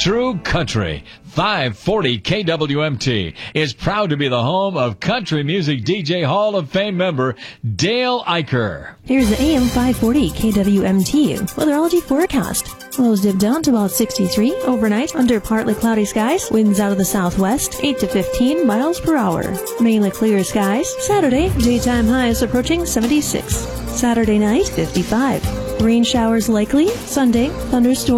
True Country. 540 KWMT is proud to be the home of country music DJ Hall of Fame member Dale Eicher. Here's the AM 540 KWMT weatherology forecast. Lows dip down to about 63 overnight under partly cloudy skies. Winds out of the southwest, 8 to 15 miles per hour. Mainly clear skies. Saturday, daytime highs approaching 76. Saturday night, 55. Rain showers likely. Sunday, thunderstorms.